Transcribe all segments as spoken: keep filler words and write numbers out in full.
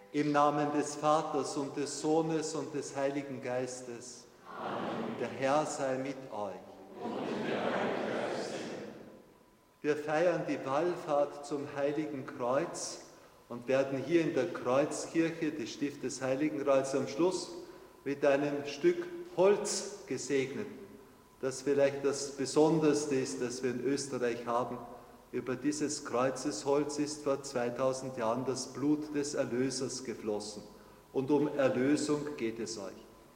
Im Namen des Vaters und des Sohnes und des Heiligen Geistes. Amen. Der Herr sei mit euch. Und mit der Heiligen Geist. Wir feiern die Wallfahrt zum Heiligen Kreuz und werden hier in der Kreuzkirche des Stiftes Heiligenkreuz am Schluss mit einem Stück Holz gesegnet, das vielleicht das Besonderste ist, das wir in Österreich haben. Über dieses Kreuzesholz ist vor zweitausend Jahren das Blut des Erlösers geflossen. Und um Erlösung geht es euch.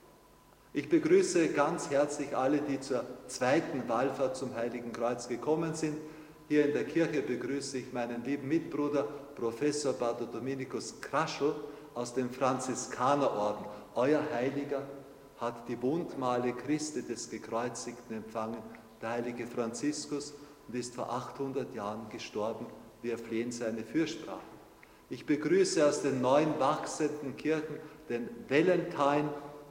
Ich begrüße ganz herzlich alle, die zur zweiten Wallfahrt zum Heiligen Kreuz gekommen sind. Hier in der Kirche begrüße ich meinen lieben Mitbruder, Professor Pater Dominikus Kraschel aus dem Franziskanerorden. Euer Heiliger hat die Wundmale Christi des Gekreuzigten empfangen, der heilige Franziskus, und ist vor achthundert Jahren gestorben. Wir flehen seine Fürsprache. Ich begrüße aus den neuen wachsenden Kirchen den Valentine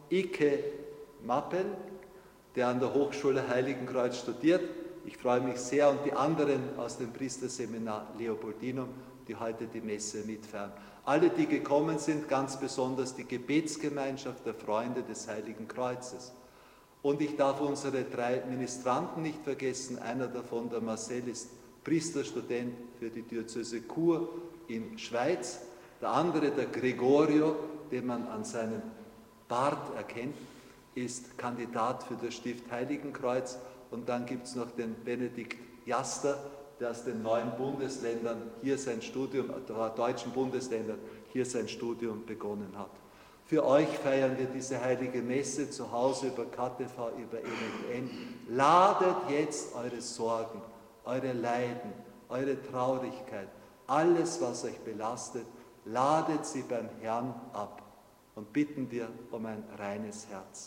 Ike Mappel, der an der Hochschule Heiligenkreuz studiert. Ich freue mich sehr, und die anderen aus dem Priesterseminar Leopoldinum, die heute die Messe mitfeiern. Alle, die gekommen sind, ganz besonders die Gebetsgemeinschaft der Freunde des Heiligen Kreuzes. Und ich darf unsere drei Ministranten nicht vergessen. Einer davon, der Marcel, ist Priesterstudent für die Diözese Chur in Schweiz. Der andere, der Gregorio, den man an seinem Bart erkennt, ist Kandidat für das Stift Heiligenkreuz. Und dann gibt es noch den Benedikt Jaster, der aus den neuen Bundesländern hier sein Studium, der deutschen Bundesländern hier sein Studium begonnen hat. Für euch feiern wir diese heilige Messe zu Hause über K T V, über E W N. Ladet jetzt eure Sorgen, eure Leiden, eure Traurigkeit, alles, was euch belastet, ladet sie beim Herrn ab und bitten wir um ein reines Herz.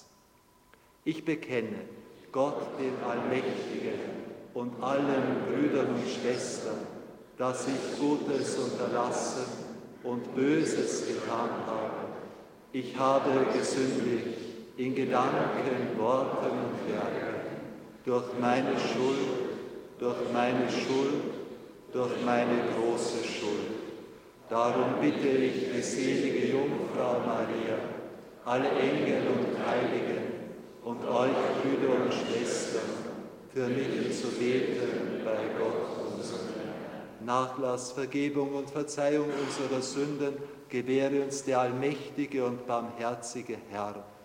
Ich bekenne Gott, den Allmächtigen, und allen Brüdern und Schwestern, dass ich Gutes unterlassen und Böses getan habe. Ich habe gesündigt in Gedanken, Worten und Werken, durch meine Schuld, durch meine Schuld, durch meine große Schuld. Darum bitte ich die selige Jungfrau Maria, alle Engel und Heiligen und euch, Brüder und Schwestern, für mich zu beten bei Gott unserem Herrn. Nachlass, Vergebung und Verzeihung unserer Sünden gewähre uns der allmächtige und barmherzige Herr,